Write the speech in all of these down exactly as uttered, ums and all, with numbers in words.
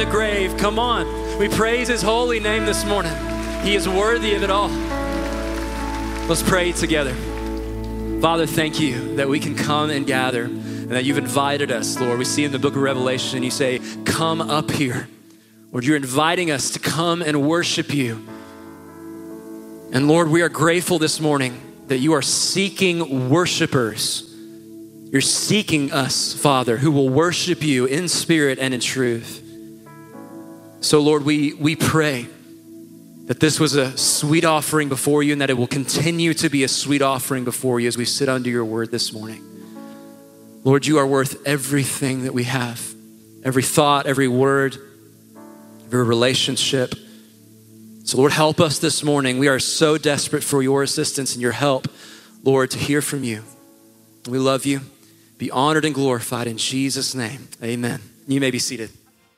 the grave. Come on. We praise his holy name this morning. He is worthy of it all. Let's pray together. Father, thank you that we can come and gather and that you've invited us, Lord. We see in the book of Revelation, you say, come up here. Lord, you're inviting us to come and worship you. And Lord, we are grateful this morning that you are seeking worshipers. You're seeking us, Father, who will worship you in spirit and in truth. So Lord, we, we pray that this was a sweet offering before you and that it will continue to be a sweet offering before you as we sit under your word this morning. Lord, you are worth everything that we have, every thought, every word, every relationship. So Lord, help us this morning. We are so desperate for your assistance and your help, Lord, to hear from you. We love you. Be honored and glorified in Jesus' name. Amen. You may be seated.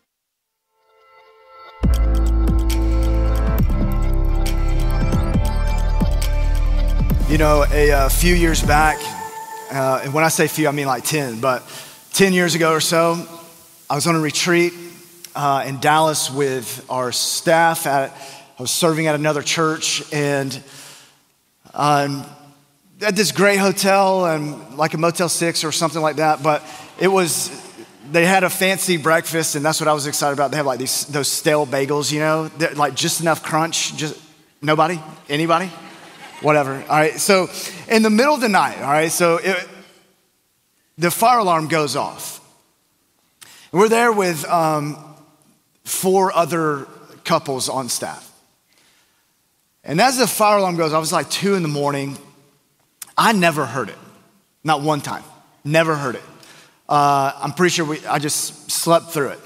You know, a, a few years back, uh, and when I say few, I mean like ten, but ten years ago or so, I was on a retreat uh, in Dallas with our staff. At, I was serving at another church, and um, at this great hotel, and like a Motel six or something like that, but it was, they had a fancy breakfast, and that's what I was excited about. They have like these, those stale bagels, you know, They're like just enough crunch, just nobody, anybody, whatever. All right, so in the middle of the night, all right, so it, the fire alarm goes off. We're there with um, four other couples on staff. And as the fire alarm goes off, it was like two in the morning. I never heard it, not one time, never heard it. Uh, I'm pretty sure we, I just slept through it.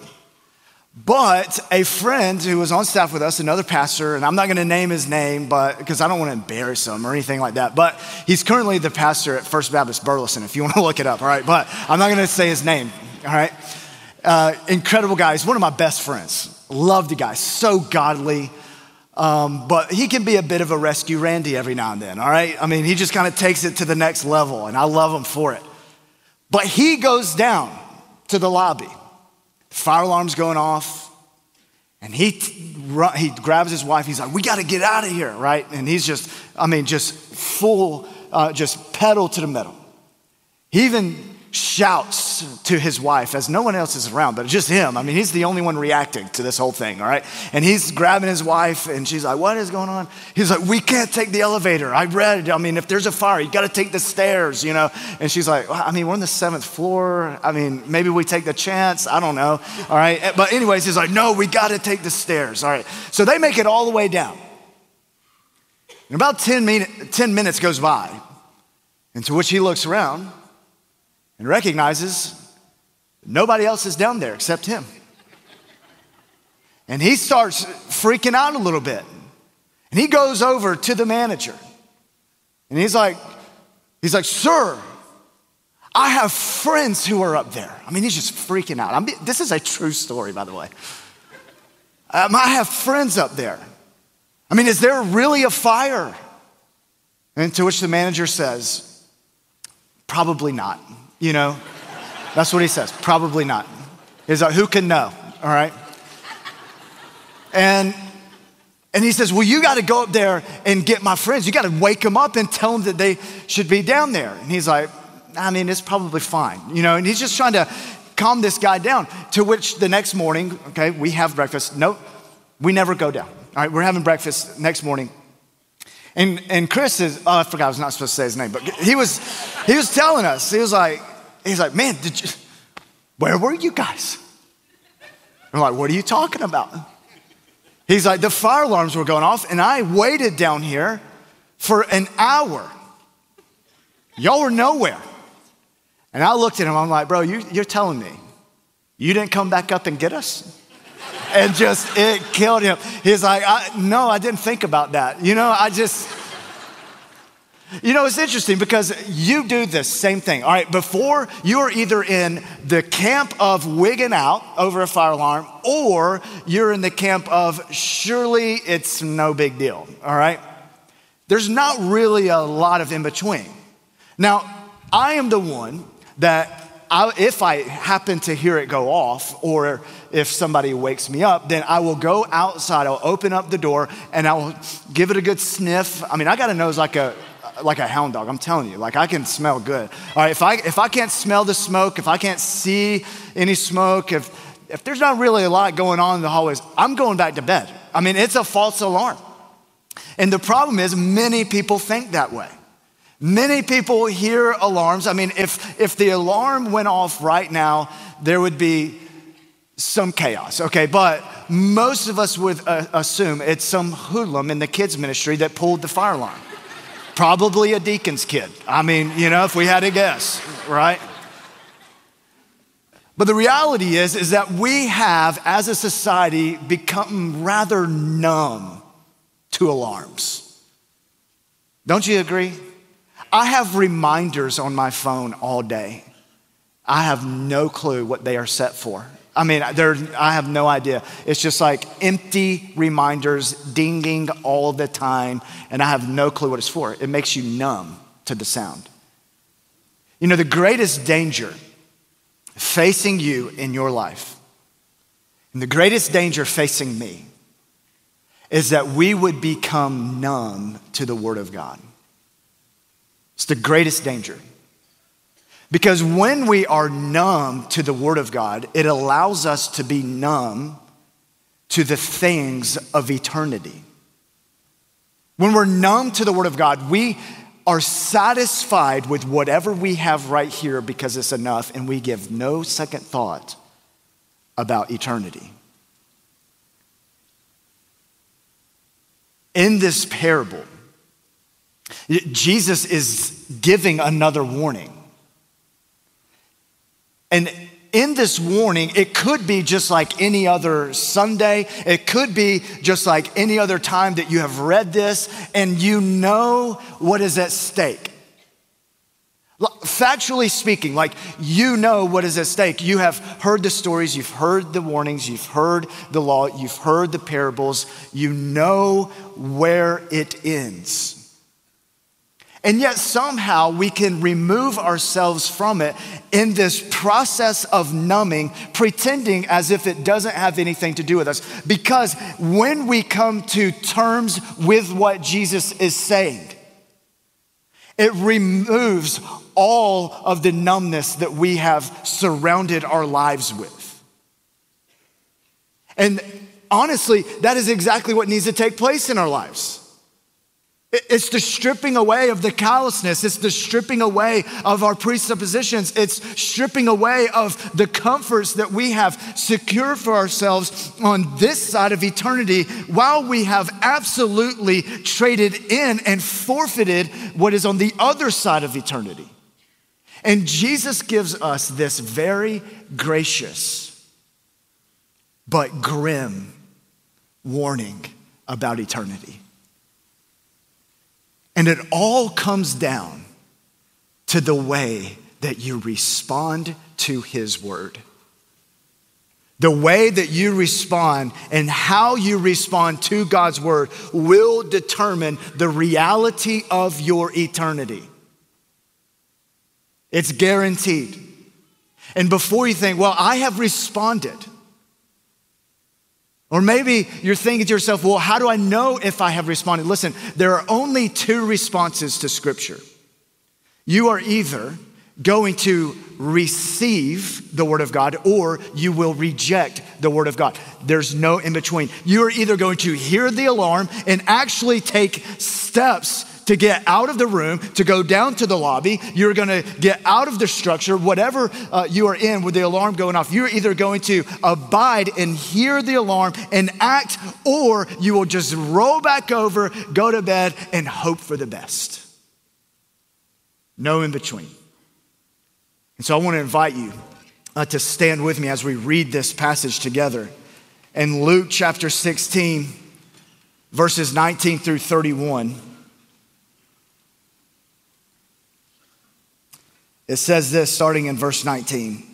But a friend who was on staff with us, another pastor, and I'm not gonna name his name, but because I don't wanna embarrass him or anything like that, but he's currently the pastor at First Baptist Burleson, if you wanna look it up, all right? But I'm not gonna say his name, all right? Uh, incredible guy, he's one of my best friends. Love the guy, so godly. Um, but he can be a bit of a rescue Randy every now and then, all right? I mean, he just kind of takes it to the next level, and I love him for it. But he goes down to the lobby. Fire alarm's going off, and he he grabs his wife. He's like, we got to get out of here, right? And he's just, I mean, just full, uh, just pedal to the metal. He even shouts to his wife as no one else is around, but just him. I mean, he's the only one reacting to this whole thing, all right? And he's grabbing his wife, and she's like, what is going on? He's like, we can't take the elevator. I read, I mean, if there's a fire, you got to take the stairs, you know? And she's like, well, I mean, we're on the seventh floor. I mean, maybe we take the chance. I don't know, all right? But anyways, he's like, no, we got to take the stairs, all right? So they make it all the way down. And about ten, min- ten minutes goes by, and to which he looks around and recognizes nobody else is down there except him. And he starts freaking out a little bit. And he goes over to the manager. And he's like, he's like, sir, I have friends who are up there. I mean, he's just freaking out. I mean, this is a true story, by the way. Um, I have friends up there. I mean, is there really a fire? And to which the manager says, probably not. You know, that's what he says, probably not. He's like, who can know, all right? And and he says, well, you got to go up there and get my friends. You got to wake them up and tell them that they should be down there. And he's like, I mean, it's probably fine, you know? And he's just trying to calm this guy down, to which the next morning, okay, we have breakfast. Nope, we never go down, all right? We're having breakfast next morning. And and Chris is, oh, I forgot I was not supposed to say his name, but he was he was telling us, he was like, he's like, man, did you, where were you guys? I'm like, what are you talking about? He's like, the fire alarms were going off, and I waited down here for an hour. Y'all were nowhere. And I looked at him, I'm like, bro, you, you're telling me you didn't come back up and get us? And just, it killed him. He's like, I, no, I didn't think about that. You know, I just, you know, it's interesting because you do this same thing. All right, before you're either in the camp of wigging out over a fire alarm, or you're in the camp of surely it's no big deal, all right? There's not really a lot of in between. Now, I am the one that I, if I happen to hear it go off, or if somebody wakes me up, then I will go outside, I'll open up the door, and I'll give it a good sniff. I mean, I got a nose like a like a hound dog, I'm telling you. Like, I can smell good. All right, if I if I can't smell the smoke, if I can't see any smoke, if if there's not really a lot going on in the hallways, I'm going back to bed. I mean, it's a false alarm. And the problem is, many people think that way. Many people hear alarms. I mean, if, if the alarm went off right now, there would be some chaos, okay? But most of us would uh, assume it's some hoodlum in the kids ministry that pulled the fire alarm. Probably a deacon's kid. I mean, you know, if we had to guess, right? But the reality is, is that we have, as a society, become rather numb to alarms. Don't you agree? I have reminders on my phone all day. I have no clue what they are set for. I mean, I have no idea. It's just like empty reminders dinging all the time, and I have no clue what it's for. It makes you numb to the sound. You know, the greatest danger facing you in your life, and the greatest danger facing me, is that we would become numb to the Word of God. It's the greatest danger. Because when we are numb to the Word of God, it allows us to be numb to the things of eternity. When we're numb to the Word of God, we are satisfied with whatever we have right here because it's enough, and we give no second thought about eternity. In this parable, Jesus is giving another warning. And in this warning, it could be just like any other Sunday. It could be just like any other time that you have read this and you know what is at stake. Factually speaking, like, you know what is at stake. You have heard the stories, you've heard the warnings, you've heard the law, you've heard the parables. You know where it ends. And yet somehow we can remove ourselves from it in this process of numbing, pretending as if it doesn't have anything to do with us. Because when we come to terms with what Jesus is saying, it removes all of the numbness that we have surrounded our lives with. And honestly, that is exactly what needs to take place in our lives. It's the stripping away of the callousness. It's the stripping away of our presuppositions. It's stripping away of the comforts that we have secured for ourselves on this side of eternity, while we have absolutely traded in and forfeited what is on the other side of eternity. And Jesus gives us this very gracious but grim warning about eternity. And it all comes down to the way that you respond to his word. The way that you respond and how you respond to God's word will determine the reality of your eternity. It's guaranteed. And before you think, well, I have responded. Or maybe you're thinking to yourself, well, how do I know if I have responded? Listen, there are only two responses to Scripture. You are either going to receive the Word of God, or you will reject the Word of God. There's no in between. You are either going to hear the alarm and actually take steps to get out of the room, to go down to the lobby. You're gonna get out of the structure, whatever uh, you are in with the alarm going off. You're either going to abide and hear the alarm and act, or you will just roll back over, go to bed, and hope for the best. No in between. And so I wanna invite you uh, to stand with me as we read this passage together. In Luke chapter sixteen, verses nineteen through thirty-one, it says this, starting in verse nineteen.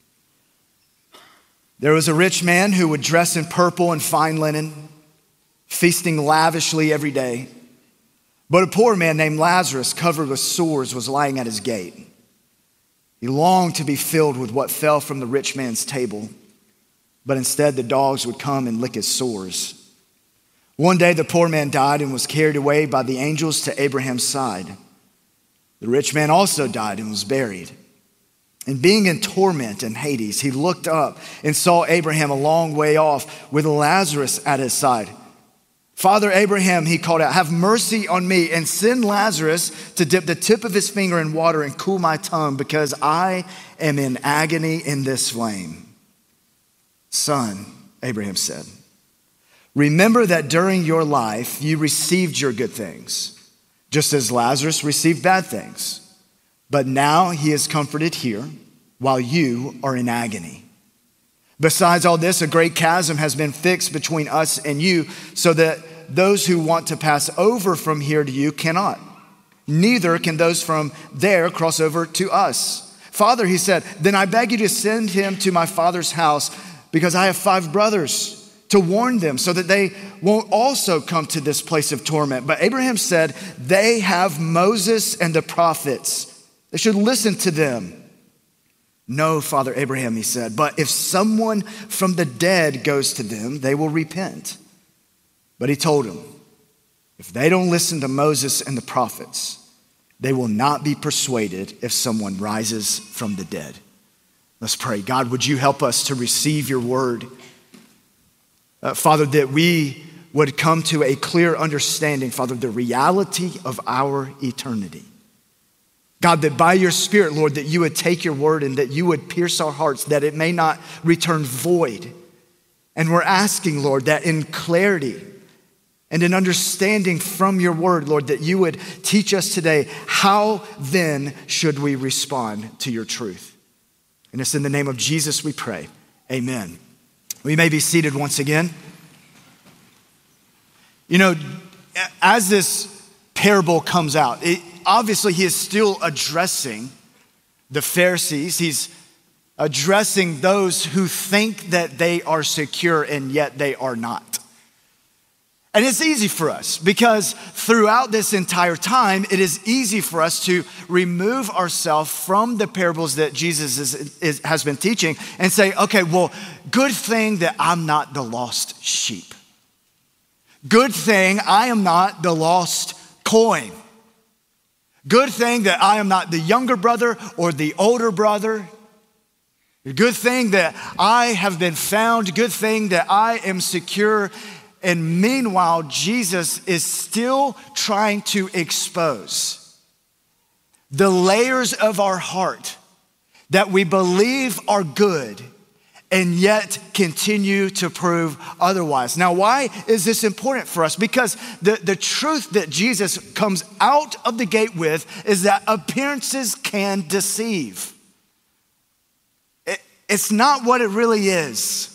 There was a rich man who would dress in purple and fine linen, feasting lavishly every day. But a poor man named Lazarus, covered with sores, was lying at his gate. He longed to be filled with what fell from the rich man's table, but instead the dogs would come and lick his sores. One day the poor man died and was carried away by the angels to Abraham's side. The rich man also died and was buried. And being in torment in Hades, he looked up and saw Abraham a long way off with Lazarus at his side. Father Abraham, he called out, have mercy on me and send Lazarus to dip the tip of his finger in water and cool my tongue, because I am in agony in this flame. Son, Abraham said, remember that during your life you received your good things, just as Lazarus received bad things. But now he is comforted here while you are in agony. Besides all this, a great chasm has been fixed between us and you, so that those who want to pass over from here to you cannot. Neither can those from there cross over to us. Father, he said, then I beg you to send him to my father's house, because I have five brothers, to warn them so that they won't also come to this place of torment. But Abraham said, they have Moses and the prophets. They should listen to them. No, Father Abraham, he said, but if someone from the dead goes to them, they will repent. But he told him, if they don't listen to Moses and the prophets, they will not be persuaded if someone rises from the dead. Let's pray. God, would you help us to receive your word? Uh, Father, that we would come to a clear understanding, Father, the reality of our eternity. God, that by your Spirit, Lord, that you would take your word and that you would pierce our hearts, that it may not return void. And we're asking, Lord, that in clarity and in understanding from your word, Lord, that you would teach us today, how then should we respond to your truth? And it's in the name of Jesus we pray. Amen. We may be seated once again. You know, as this parable comes out, it, obviously he is still addressing the Pharisees. He's addressing those who think that they are secure and yet they are not. And it's easy for us because throughout this entire time, it is easy for us to remove ourselves from the parables that Jesus is, is, has been teaching and say, okay, well, good thing that I'm not the lost sheep. Good thing I am not the lost coin. Good thing that I am not the younger brother or the older brother. Good thing that I have been found. Good thing that I am secure. And meanwhile, Jesus is still trying to expose the layers of our heart that we believe are good and yet continue to prove otherwise. Now, why is this important for us? Because the, the truth that Jesus comes out of the gate with is that appearances can deceive. It, it's not what it really is.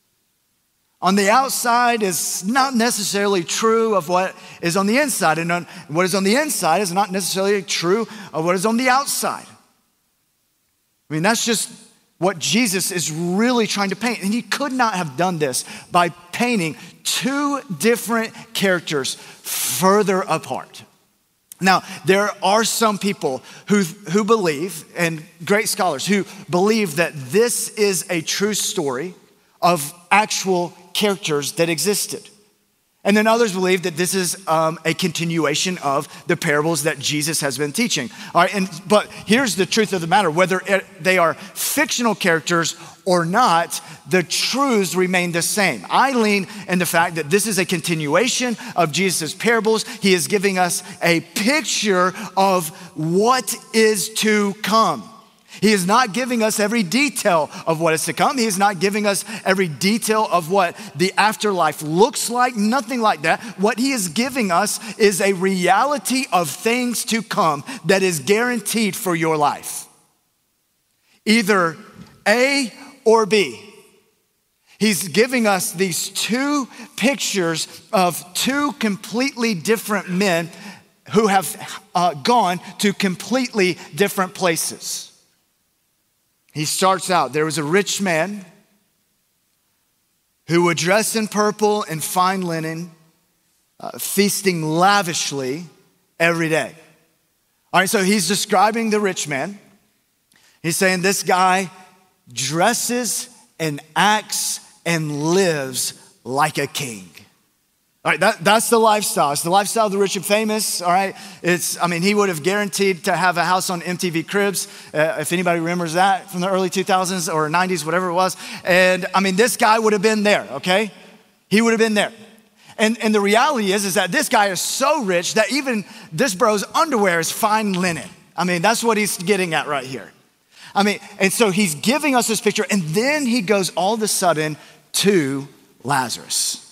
On the outside is not necessarily true of what is on the inside, and on, what is on the inside is not necessarily true of what is on the outside. I mean, that's just what Jesus is really trying to paint. And he could not have done this by painting two different characters further apart. Now, there are some people who, who believe, and great scholars, who believe that this is a true story of actual characters that existed. And then others believe that this is um, a continuation of the parables that Jesus has been teaching. All right, and but here's the truth of the matter. Whether it, they are fictional characters or not, the truths remain the same. I lean in the fact that this is a continuation of Jesus' parables. He is giving us a picture of what is to come. He is not giving us every detail of what is to come. He is not giving us every detail of what the afterlife looks like, nothing like that. What he is giving us is a reality of things to come that is guaranteed for your life. Either A or B. He's giving us these two pictures of two completely different men who have uh, gone to completely different places. He starts out, there was a rich man who would dress in purple and fine linen, uh, feasting lavishly every day. All right, so he's describing the rich man. He's saying this guy dresses and acts and lives like a king. All right, that, that's the lifestyle. It's the lifestyle of the rich and famous, all right? It's, I mean, he would have guaranteed to have a house on M T V Cribs, uh, if anybody remembers that from the early two thousands or nineties, whatever it was. And I mean, this guy would have been there, okay? He would have been there. And, and the reality is, is that this guy is so rich that even this bro's underwear is fine linen. I mean, that's what he's getting at right here. I mean, and so he's giving us this picture, and then he goes all of a sudden to Lazarus.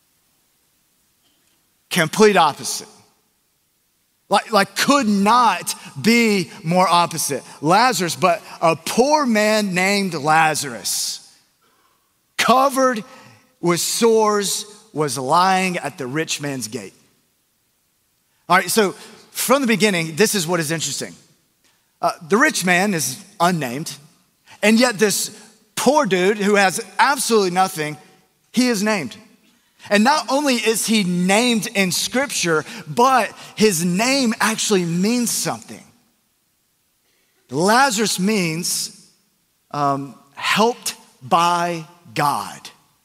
Complete opposite. Like, like could not be more opposite. Lazarus, but a poor man named Lazarus, covered with sores, was lying at the rich man's gate. All right, so from the beginning, this is what is interesting. Uh, the rich man is unnamed, and yet this poor dude who has absolutely nothing, he is named. And not only is he named in scripture, but his name actually means something. Lazarus means um, helped by God.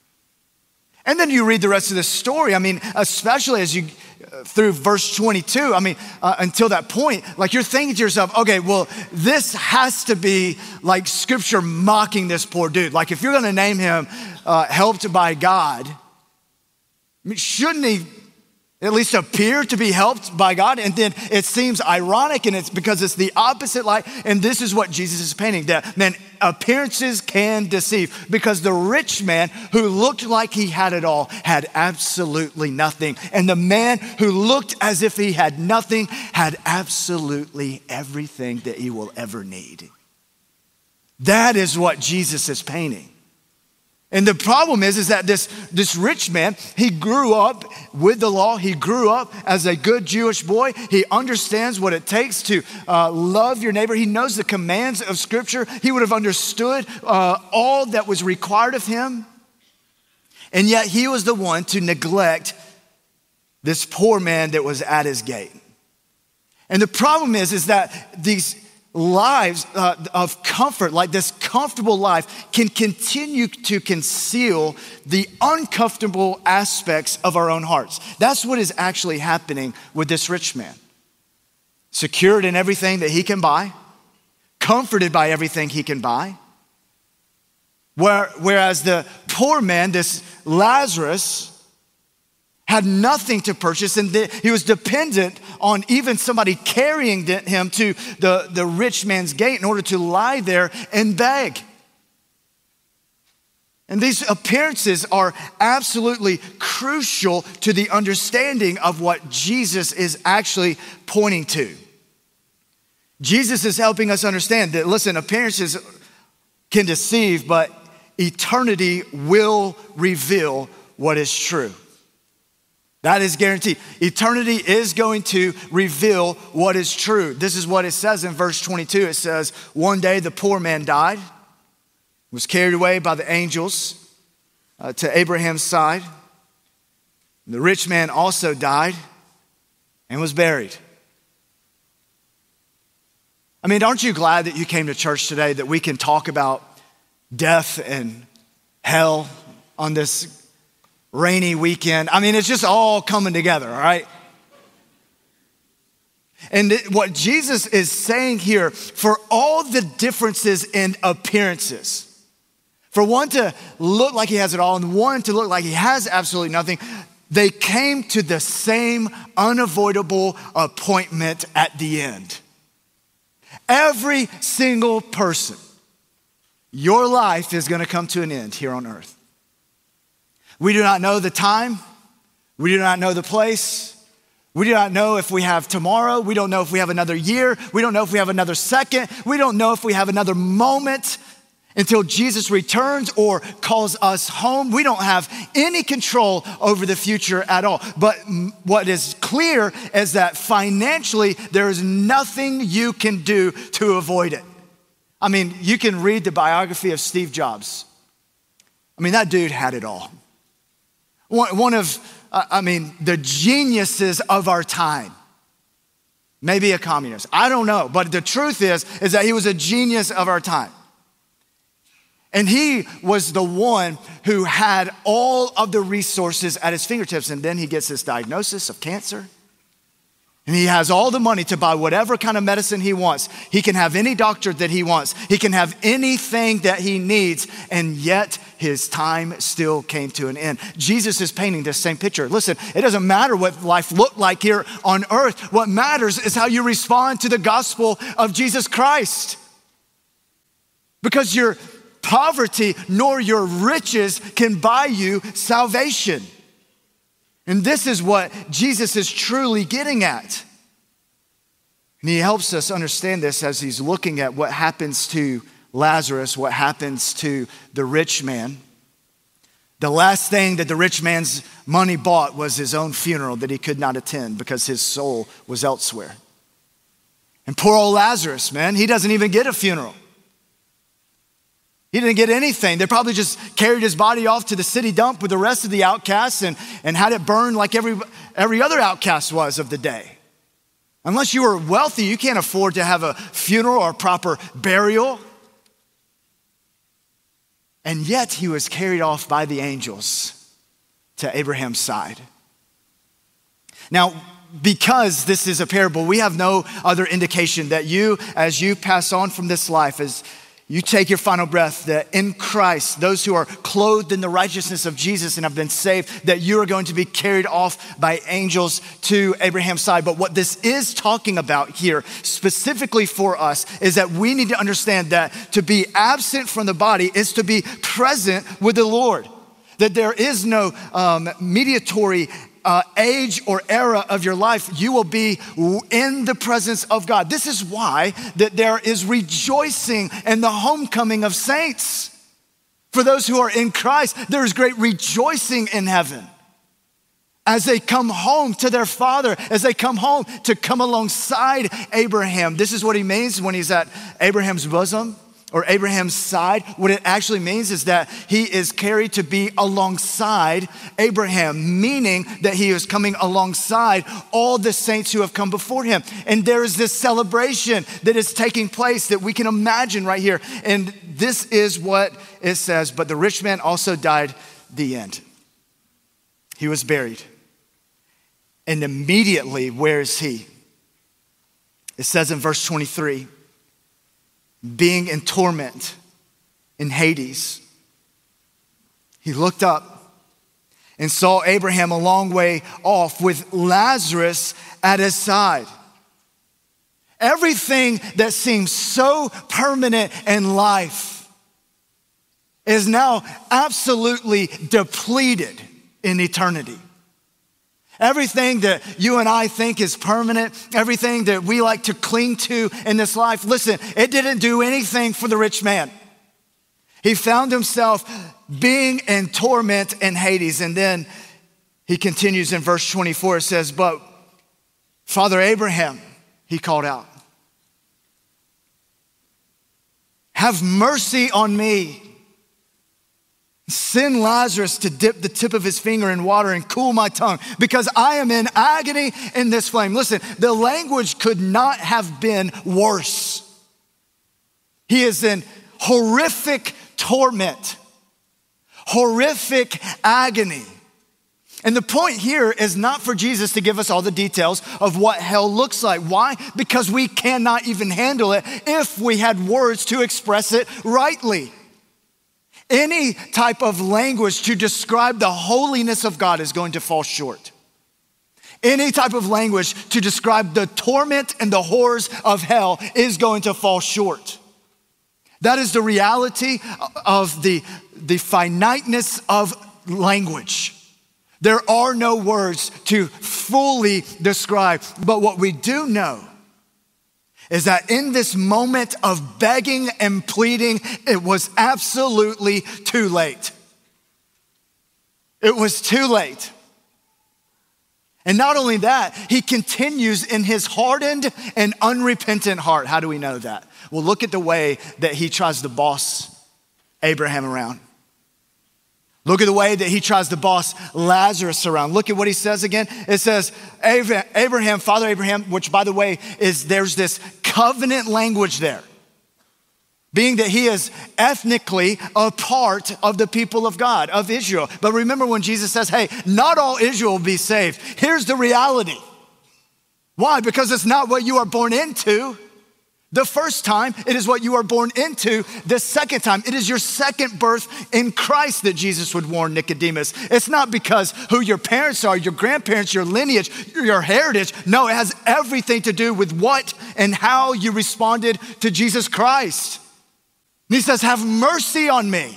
And then you read the rest of the story. I mean, especially as you, uh, through verse twenty-two, I mean, uh, until that point, like you're thinking to yourself, okay, well, this has to be like scripture mocking this poor dude. Like if you're gonna name him uh, helped by God, I mean, shouldn't he at least appear to be helped by God? And then it seems ironic, and it's because it's the opposite light. And this is what Jesus is painting, that man, appearances can deceive, because the rich man who looked like he had it all had absolutely nothing. And the man who looked as if he had nothing had absolutely everything that he will ever need. That is what Jesus is painting. And the problem is, is that this, this rich man, he grew up with the law. He grew up as a good Jewish boy. He understands what it takes to uh, love your neighbor. He knows the commands of scripture. He would have understood uh, all that was required of him. And yet he was the one to neglect this poor man that was at his gate. And the problem is, is that these lives uh, of comfort, like this comfortable life, can continue to conceal the uncomfortable aspects of our own hearts. That's what is actually happening with this rich man. Secured in everything that he can buy, comforted by everything he can buy. Where, whereas the poor man, this Lazarus, had nothing to purchase, and he was dependent on even somebody carrying him to the, the rich man's gate in order to lie there and beg. And these appearances are absolutely crucial to the understanding of what Jesus is actually pointing to. Jesus is helping us understand that, listen, appearances can deceive, but eternity will reveal what is true. That is guaranteed. Eternity is going to reveal what is true. This is what it says in verse twenty-two. It says, one day the poor man died, was carried away by the angels uh, to Abraham's side. The rich man also died and was buried. I mean, aren't you glad that you came to church today, that we can talk about death and hell on this rainy weekend? I mean, it's just all coming together, all right? And what Jesus is saying here, for all the differences in appearances, for one to look like he has it all and one to look like he has absolutely nothing, they came to the same unavoidable appointment at the end. Every single person, your life is going to come to an end here on earth. We do not know the time. We do not know the place. We do not know if we have tomorrow. We don't know if we have another year. We don't know if we have another second. We don't know if we have another moment until Jesus returns or calls us home. We don't have any control over the future at all. But what is clear is that financially, there is nothing you can do to avoid it. I mean, you can read the biography of Steve Jobs. I mean, that dude had it all. One of, uh, I mean, the geniuses of our time. maybe a communist. I don't know. But the truth is, is that he was a genius of our time. And he was the one who had all of the resources at his fingertips. And then he gets this diagnosis of cancer. And he has all the money to buy whatever kind of medicine he wants. He can have any doctor that he wants. He can have anything that he needs. And yet his time still came to an end. Jesus is painting this same picture. Listen, it doesn't matter what life looked like here on earth. What matters is how you respond to the gospel of Jesus Christ. Because your poverty nor your riches can buy you salvation. And this is what Jesus is truly getting at. And he helps us understand this as he's looking at what happens to Lazarus, what happens to the rich man. The last thing that the rich man's money bought was his own funeral that he could not attend because his soul was elsewhere. And poor old Lazarus, man, he doesn't even get a funeral. He didn't get anything. They probably just carried his body off to the city dump with the rest of the outcasts and, and had it burned like every, every other outcast was of the day. Unless you were wealthy, you can't afford to have a funeral or a proper burial. And yet he was carried off by the angels to Abraham's side. Now, because this is a parable, we have no other indication that you, as you pass on from this life, as you take your final breath, that in Christ, those who are clothed in the righteousness of Jesus and have been saved, that you are going to be carried off by angels to Abraham's side. But what this is talking about here, specifically for us, is that we need to understand that to be absent from the body is to be present with the Lord. That there is no um, mediatory Uh, age or era of your life, you will be in the presence of God. This is why that there is rejoicing in the homecoming of saints. For those who are in Christ, there is great rejoicing in heaven as they come home to their Father, as they come home to come alongside Abraham. This is what he means when he's at Abraham's bosom or Abraham's side. What it actually means is that he is carried to be alongside Abraham, meaning that he is coming alongside all the saints who have come before him. And there is this celebration that is taking place that we can imagine right here. And this is what it says, but the rich man also died the end. He was buried. And immediately, where is he? It says in verse twenty-three, being in torment in Hades, he looked up and saw Abraham a long way off with Lazarus at his side. Everything that seems so permanent in life is now absolutely depleted in eternity. Everything that you and I think is permanent, everything that we like to cling to in this life, listen, it didn't do anything for the rich man. He found himself being in torment in Hades. And then he continues in verse twenty-four, it says, but Father Abraham, he called out, have mercy on me. Send Lazarus to dip the tip of his finger in water and cool my tongue, because I am in agony in this flame. Listen, the language could not have been worse. He is in horrific torment, horrific agony. And the point here is not for Jesus to give us all the details of what hell looks like. Why? Because we cannot even handle it if we had words to express it rightly. Any type of language to describe the holiness of God is going to fall short. Any type of language to describe the torment and the horrors of hell is going to fall short. That is the reality of the, the finiteness of language. There are no words to fully describe, but what we do know is that in this moment of begging and pleading, it was absolutely too late. It was too late. And not only that, he continues in his hardened and unrepentant heart. How do we know that? Well, look at the way that he tries to boss Abraham around. Look at the way that he tries to boss Lazarus around. Look at what he says again. It says, Abraham, Father Abraham, which by the way is there's this covenant language there, being that he is ethnically a part of the people of God, of Israel. But remember when Jesus says, hey, not all Israel will be saved. Here's the reality. Why? Because it's not what you are born into. The first time, it is what you are born into. The second time, it is your second birth in Christ that Jesus would warn Nicodemus. It's not because who your parents are, your grandparents, your lineage, your heritage. No, it has everything to do with what and how you responded to Jesus Christ. And he says, have mercy on me.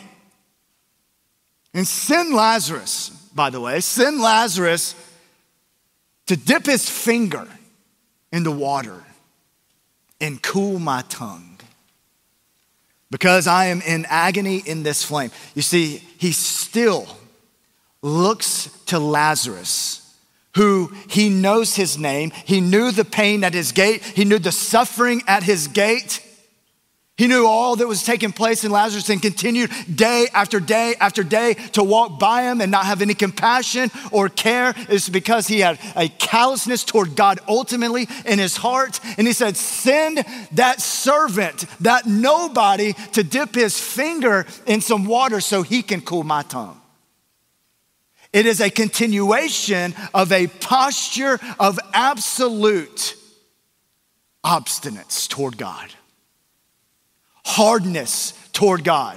And send Lazarus, by the way, send Lazarus to dip his finger in the water and cool my tongue, because I am in agony in this flame. You see, he still looks to Lazarus, who he knows his name. He knew the pain at his gate. He knew the suffering at his gate. He knew all that was taking place in Lazarus and continued day after day after day to walk by him and not have any compassion or care. It's because he had a callousness toward God ultimately in his heart. And he said, send that servant, that nobody, to dip his finger in some water so he can cool my tongue. It is a continuation of a posture of absolute obstinance toward God. Hardness toward God.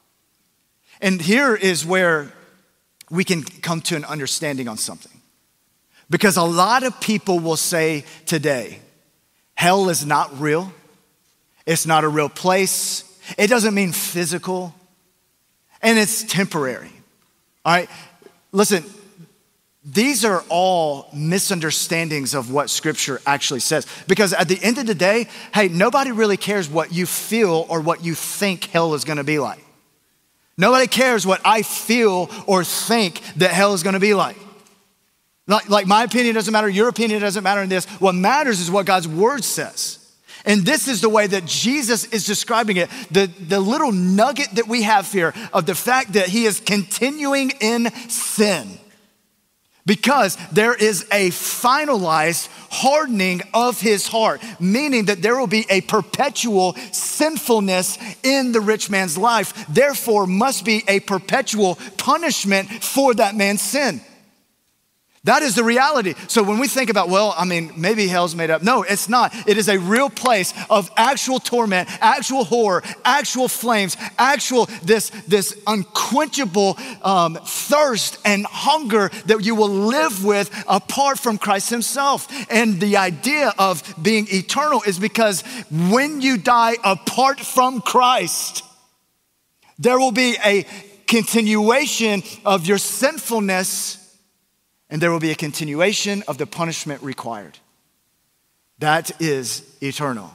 And here is where we can come to an understanding on something. Because a lot of people will say today, hell is not real. It's not a real place. It doesn't mean physical. And it's temporary. All right, listen. These are all misunderstandings of what Scripture actually says. Because at the end of the day, hey, nobody really cares what you feel or what you think hell is gonna be like. Nobody cares what I feel or think that hell is gonna be like. Like, like my opinion doesn't matter, your opinion doesn't matter in this. What matters is what God's word says. And this is the way that Jesus is describing it. The, the little nugget that we have here of the fact that he is continuing in sin. Because there is a finalized hardening of his heart, meaning that there will be a perpetual sinfulness in the rich man's life. Therefore, must be a perpetual punishment for that man's sin. That is the reality. So when we think about, well, I mean, maybe hell's made up. No, it's not. It is a real place of actual torment, actual horror, actual flames, actual this, this unquenchable um, thirst and hunger that you will live with apart from Christ himself. And the idea of being eternal is because when you die apart from Christ, there will be a continuation of your sinfulness. And there will be a continuation of the punishment required. That is eternal.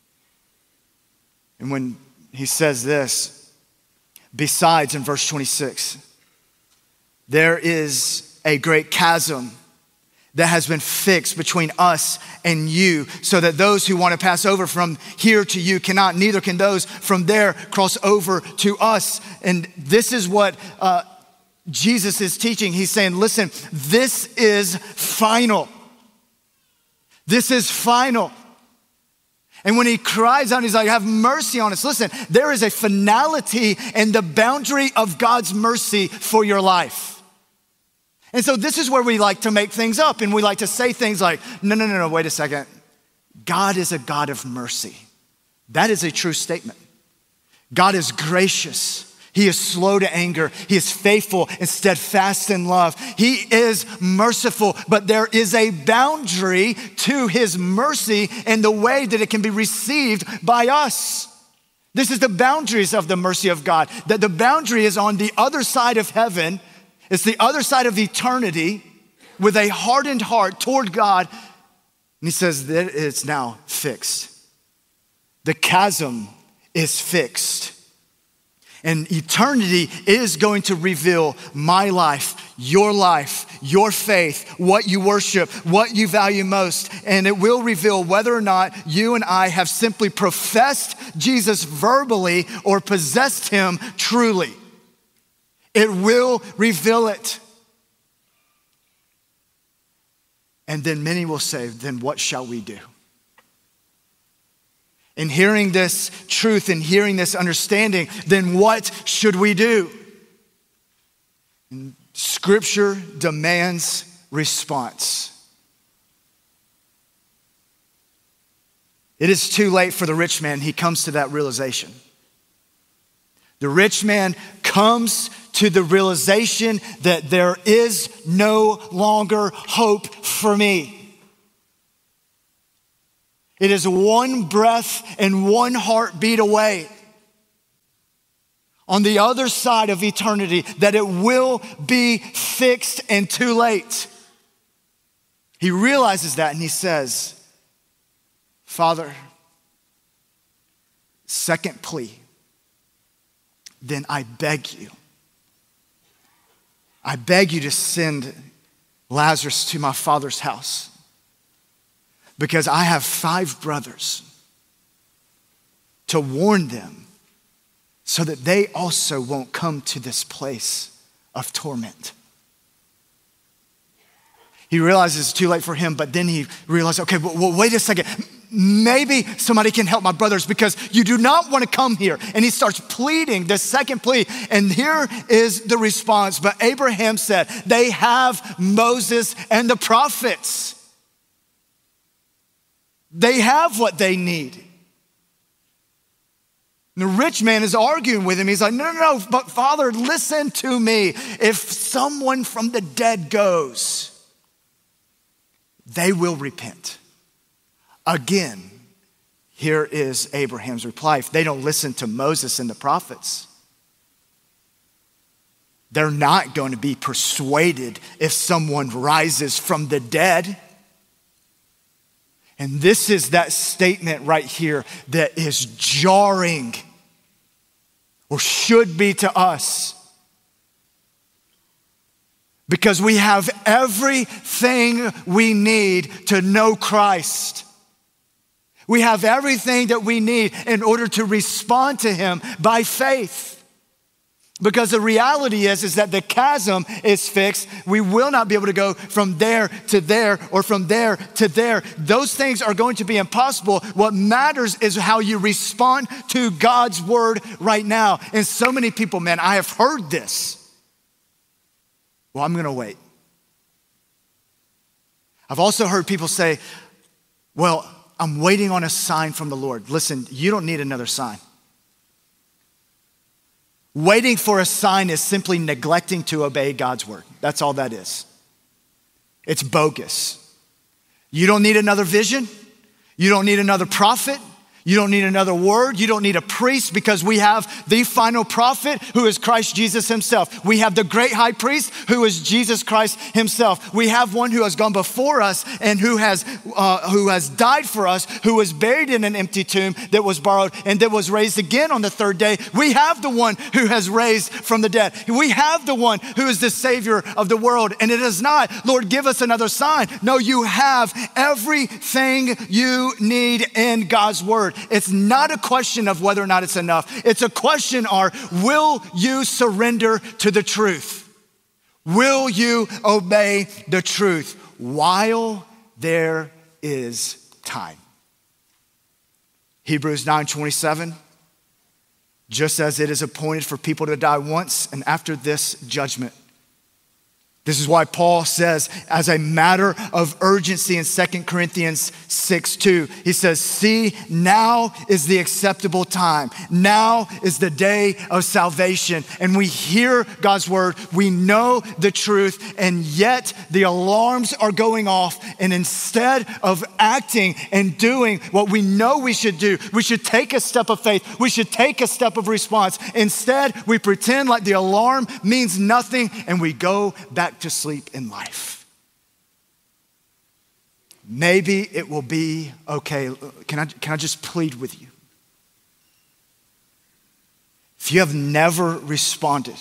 And when he says this, besides in verse twenty-six, there is a great chasm that has been fixed between us and you, so that those who want to pass over from here to you cannot, neither can those from there cross over to us. And this is what uh, Jesus is teaching. He's saying, listen, this is final. This is final. And when he cries out, he's like, have mercy on us. Listen, there is a finality in the boundary of God's mercy for your life. And so this is where we like to make things up, and we like to say things like, no, no, no, no, wait a second. God is a God of mercy. That is a true statement. God is gracious. He is slow to anger. He is faithful and steadfast in love. He is merciful, but there is a boundary to his mercy and the way that it can be received by us. This is the boundaries of the mercy of God, that the boundary is on the other side of heaven. It's the other side of eternity with a hardened heart toward God. And he says that it's now fixed. The chasm is fixed. And eternity is going to reveal my life, your life, your faith, what you worship, what you value most. And it will reveal whether or not you and I have simply professed Jesus verbally or possessed him truly. It will reveal it. And then many will say, then what shall we do? In hearing this truth and hearing this understanding, then what should we do? And Scripture demands response. It is too late for the rich man. He comes to that realization. The rich man comes to the realization that there is no longer hope for me. It is one breath and one heartbeat away on the other side of eternity that it will be fixed and too late. He realizes that and he says, Father, second plea, then I beg you, I beg you to send Lazarus to my father's house because I have five brothers, to warn them so that they also won't come to this place of torment. He realizes it's too late for him, but then he realizes, okay, well, wait a second. Maybe somebody can help my brothers because you do not want to come here. And he starts pleading the second plea. And here is the response. But Abraham said, they have Moses and the prophets. They have what they need. And the rich man is arguing with him. He's like, no, no, no, but Father, listen to me. If someone from the dead goes, they will repent. Again, here is Abraham's reply. If they don't listen to Moses and the prophets, they're not going to be persuaded if someone rises from the dead. And this is that statement right here that is jarring, or should be to us. Because we have everything we need to know Christ. We have everything that we need in order to respond to him by faith. Because the reality is, is that the chasm is fixed. We will not be able to go from there to there or from there to there. Those things are going to be impossible. What matters is how you respond to God's word right now. And so many people, man, I have heard this. Well, I'm going to wait. I've also heard people say, well, I'm waiting on a sign from the Lord. Listen, you don't need another sign. Waiting for a sign is simply neglecting to obey God's word. That's all that is. It's bogus. You don't need another vision. You don't need another prophet. You don't need another word. You don't need a priest, because we have the final prophet who is Christ Jesus himself. We have the great high priest who is Jesus Christ himself. We have one who has gone before us and who has uh, who has died for us, who was buried in an empty tomb that was borrowed and that was raised again on the third day. We have the one who has raised from the dead. We have the one who is the Savior of the world. And it is not, Lord, give us another sign. No, you have everything you need in God's word. It's not a question of whether or not it's enough. It's a question of, will you surrender to the truth? Will you obey the truth while there is time? Hebrews nine twenty-seven, just as it is appointed for people to die once, and after this, judgment. This is why Paul says, as a matter of urgency in Second Corinthians six two, he says, see, now is the acceptable time. Now is the day of salvation. And we hear God's word, we know the truth, and yet the alarms are going off. And instead of acting and doing what we know we should do, we should take a step of faith. We should take a step of response. Instead, we pretend like the alarm means nothing, and we go back to sleep in life. Maybe it will be okay. Can I, can I just plead with you? If you have never responded,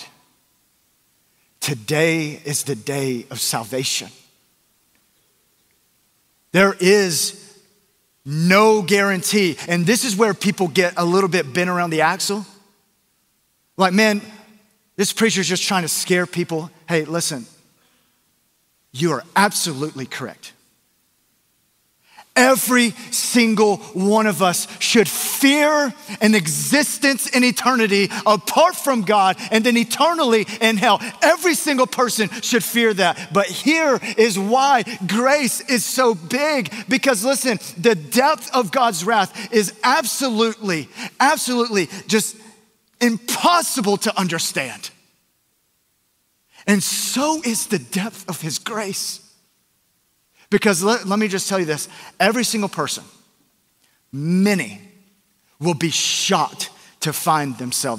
today is the day of salvation. There is no guarantee. And this is where people get a little bit bent around the axle. Like, man, This preacher's just trying to scare people. Hey, listen, you are absolutely correct. Every single one of us should fear an existence in eternity apart from God and then eternally in hell. Every single person should fear that. But here is why grace is so big. Because listen, the depth of God's wrath is absolutely, absolutely just impossible to understand. And so is the depth of his grace. Because let, let me just tell you this, every single person, many will be shocked to find themselves